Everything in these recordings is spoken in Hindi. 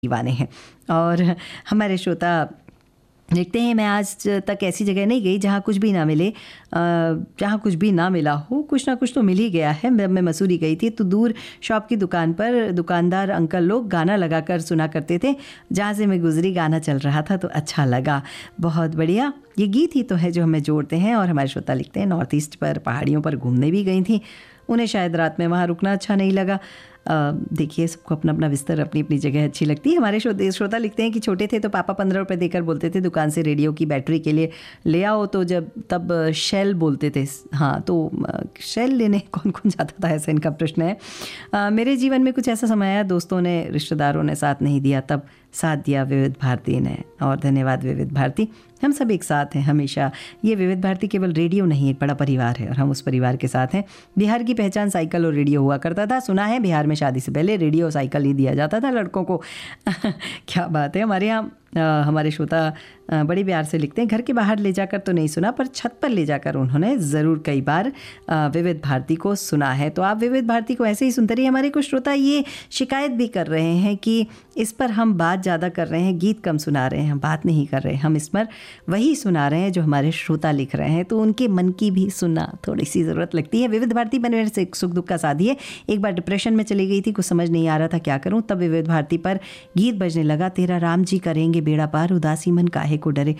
दीवाने हैं। और हमारे श्रोता लिखते हैं, मैं आज तक ऐसी जगह नहीं गई जहाँ कुछ भी ना मिले, जहाँ कुछ भी ना मिला हो, कुछ ना कुछ तो मिल ही गया है। मैं मसूरी गई थी तो दूर शॉप की दुकान पर दुकानदार अंकल लोग गाना लगाकर सुना करते थे। जहाँ से मैं गुजरी गाना चल रहा था तो अच्छा लगा। बहुत बढ़िया, ये गीत ही तो है जो हमें जोड़ते हैं। और हमारे श्रोता लिखते हैं, नॉर्थ ईस्ट पर पहाड़ियों पर घूमने भी गई थी, उन्हें शायद रात में वहाँ रुकना अच्छा नहीं लगा। देखिए, सबको अपना अपना बिस्तर, अपनी अपनी जगह अच्छी लगती है। हमारे श्रोता लिखते हैं कि छोटे थे तो पापा 15 रुपये देकर बोलते थे दुकान से रेडियो की बैटरी के लिए ले आओ, तो तब शेल बोलते थे। हाँ, तो शेल लेने कौन कौन जाता था, ऐसा इनका प्रश्न है। मेरे जीवन में कुछ ऐसा समय आया, दोस्तों ने, रिश्तेदारों ने साथ नहीं दिया, तब साथ दिया विविध भारती ने। और धन्यवाद विविध भारती, हम सब एक साथ हैं हमेशा। ये विविध भारती केवल रेडियो नहीं, एक बड़ा परिवार है और हम उस परिवार के साथ हैं। बिहार की पहचान साइकिल और रेडियो हुआ करता था। सुना है बिहार में शादी से पहले रेडियो साइकिल ही दिया जाता था लड़कों को। क्या बात है। हमारे यहाँ हमारे श्रोता बड़ी प्यार से लिखते हैं, घर के बाहर ले जाकर तो नहीं सुना, पर छत पर ले जाकर उन्होंने ज़रूर कई बार विविध भारती को सुना है। तो आप विविध भारती को ऐसे ही सुनते रहिए। हमारे कुछ श्रोता ये शिकायत भी कर रहे हैं कि इस पर हम बात ज़्यादा कर रहे हैं, गीत कम सुना रहे हैं। हम बात नहीं कर रहे, हम इस पर वही सुना रहे हैं जो हमारे श्रोता लिख रहे हैं, तो उनके मन की भी सुनना थोड़ी सी ज़रूरत लगती है। विविध भारती बनने से सुख दुख का साथी है। एक बार डिप्रेशन में चली गई थी, कुछ समझ नहीं आ रहा था क्या करूं, तब विविध भारती पर गीत बजने लगा, तेरा राम जी करेंगे बेड़ा पार, उदासी मन काहे को डरे।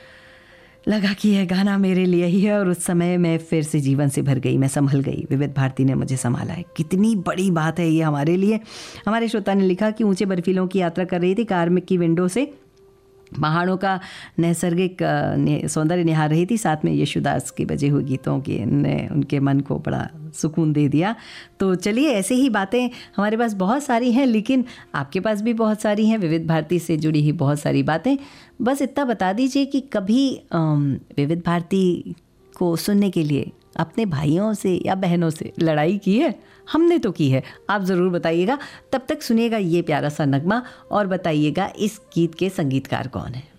लगा कि यह गाना मेरे लिए ही है और उस समय मैं फिर से जीवन से भर गई, मैं संभल गई। विविध भारती ने मुझे संभाला है। कितनी बड़ी बात है ये हमारे लिए। हमारे श्रोता ने लिखा कि ऊंचे बर्फीलों की यात्रा कर रही थी, कार में की विंडो से पहाड़ों का नैसर्गिक सौंदर्य निहार रही थी, साथ में यशुदास के बजे हुए गीतों के ने उनके मन को बड़ा सुकून दे दिया। तो चलिए, ऐसे ही बातें हमारे पास बहुत सारी हैं, लेकिन आपके पास भी बहुत सारी हैं विविध भारती से जुड़ी ही बहुत सारी बातें। बस इतना बता दीजिए कि कभी विविध भारती को सुनने के लिए अपने भाइयों से या बहनों से लड़ाई की है? हमने तो की है, आप ज़रूर बताइएगा। तब तक सुनिएगा ये प्यारा सा नगमा और बताइएगा इस गीत के संगीतकार कौन है।